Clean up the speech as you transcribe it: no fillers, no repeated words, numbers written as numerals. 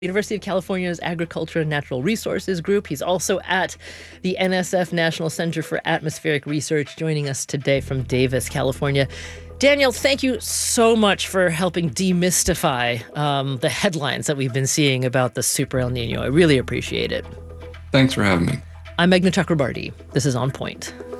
University of California's Agriculture and Natural Resources Group. He's also at the NSF National Center for Atmospheric Research, joining us today from Davis, California. Daniel, thank you so much for helping demystify the headlines that we've been seeing about the Super El Nino. I really appreciate it. Thanks for having me. I'm Meghna Chakrabarti. This is On Point.